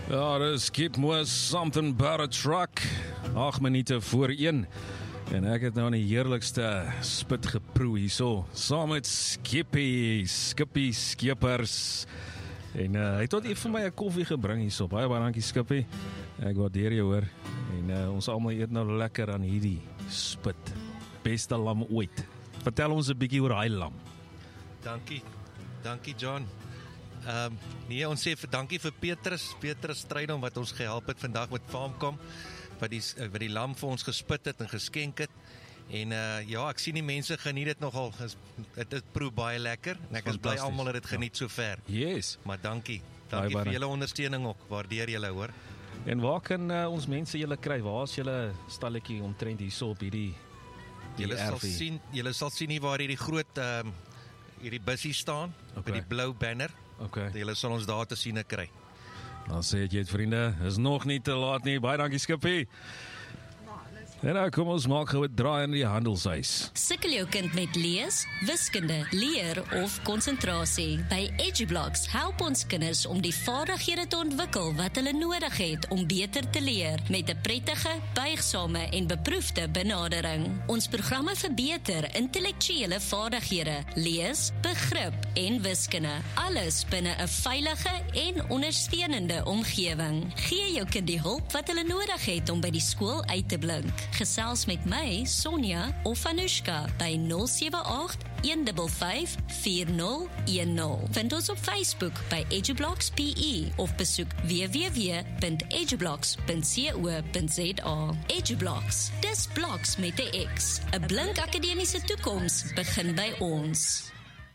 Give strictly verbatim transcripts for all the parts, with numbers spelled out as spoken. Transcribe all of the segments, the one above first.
Ja, dis Keep Moore Something About a Truck. agt minute voor een. En ek het nou die heerlikste spit geproe hierso, saam met Skippy, Skippy Skippers. En uh, hy het tot hier vir my 'n koffie gebring hierso. Baie baie dankie Skippy. Ek waardeer jou hoor. En uh, ons almal eet nou lekker aan hierdie spit. Beste lam ooit. Vertel ons 'n bietjie oor hy lam. Dankie. Dankie John. Um, nee, ons sê vir dankie vir Petrus, Petrus Strydom wat ons gehelp het vandag met Farmcom, wat die, wat die lam vir ons gespit het en geskenk het. En uh, ja, ek sien die mense geniet dit nogal, dit het proe baie lekker, en ek is bly almal het dit geniet ja. so ver. Yes. Maar dankie, dankie Baie, vir julle ondersteuning ook, waardeer julle hoor. En waar kan uh, ons mense julle kry? Waar is julle stalletjie omtrent hierso op hierdie Julle sal sien, julle sal sien hier waar hierdie groot um, hierdie bussie staan, okay. by die blou banner. Okay. Julle sal ons daar te sien kry. Dan sê jy het vriende, is nog nie te laat nie. Baie dankie Skippy. En nou kom ons maak gou 'n draai in die handelshuis. Sukkel jou kind met lees, wiskunde, leer of konsentrasie? By EduBlocks help ons kinders om die vaardighede te ontwikkel wat hulle nodig het om beter te leer met 'n prettige, buigsame en beproefde benadering. Ons programme verbeter intellektuele vaardighede, lees, begrip en wiskunde. Alles binne 'n veilige en ondersteunende omgewing. Gee jou kind die hulp wat hulle nodig het om by die skool uit te blink. Gesels met my, Sonja of Anushka by nul sewe agt, een vyf vyf, vier nul een nul. Vind ons op Facebook by EduBlocks P E of besoek w w w punt edublocks punt co punt z a. EduBlocks, dis bloks met 'n X. 'n Blink akademiese toekoms begin by ons.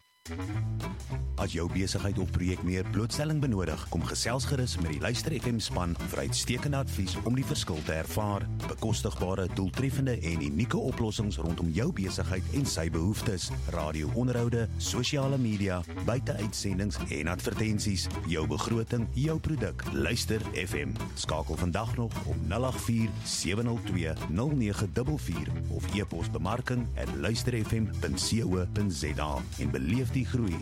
As jou besigheid of projek meer blootstelling benodig, kom gesels gerus met die Luister F M span vir uitstekende advies om die verskil te ervaar. Bekostigbare, doeltreffende en unieke oplossings rondom jou besigheid en sy behoeftes. Radio-onderhoude, sosiale media, buiteuitsendings en advertensies. Jou begroting, jou produk. Luister F M. Skakel vandag nog op nul agt vier, sewe nul twee, nul nege vier vier of e-pos bemarking at luisterfm punt co punt z a en beleef die groei.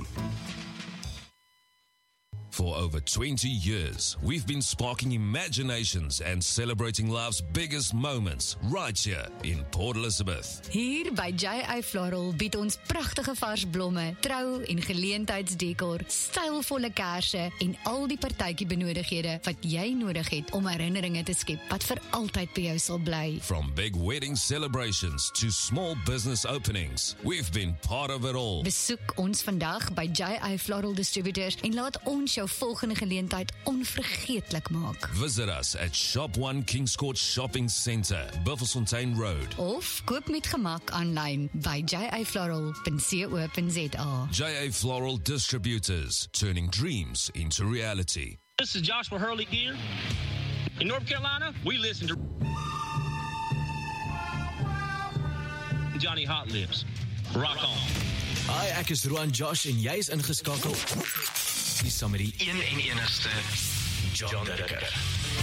For over twenty years, we've been sparking imaginations and celebrating life's biggest moments right here in Port Elizabeth. Hier by J I Floral bied ons pragtige vars blomme, trou- en geleentheidsdekor, stylvolle kersse en al die partytjie benodighede wat jy nodig het om herinneringe te skep wat vir altyd by jou sal bly. From big wedding celebrations to small business openings, we've been part of it all. Besoek ons vandag by J I Floral Distributors en laat ons jou volgende geleentheid onvergeetlik maak. Visit us at Shop one Kings Court Shopping Centre, Buffelsfontein Road. Of koop met gemak aanlyn by j i floral punt co punt z a. J A Floral Distributors, turning dreams into reality. This is Joshua Hurley here. In North Carolina, we listen to Johnny Hot Lips. Rock on. Hi, ek is Roan Josh en jy is ingeskakel. Die saam met die een en enigste John Dekker.